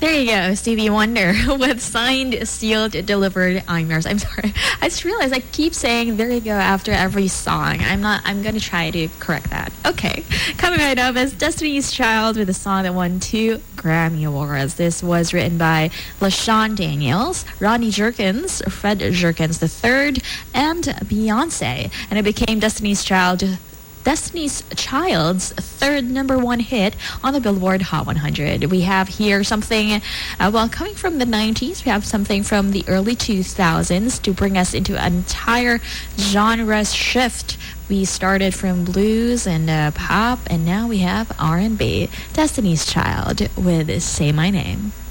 There you go, Stevie Wonder with Signed, Sealed, Delivered, I'm Yours. I'm sorry. I just realized I keep saying there you go after every song. I'm going to try to correct that. Okay. Coming right up is Destiny's Child with a song that won 2 Grammy Awards. This was written by LaShawn Daniels, Ronnie Jerkins, Fred Jerkins III, and Beyonce. And it became Destiny's Child's third number 1 hit on the Billboard Hot 100. We have here something, coming from the 90s, we have something from the early 2000s to bring us into an entire genre shift. We started from blues and pop, and now we have R&B. Destiny's Child with Say My Name.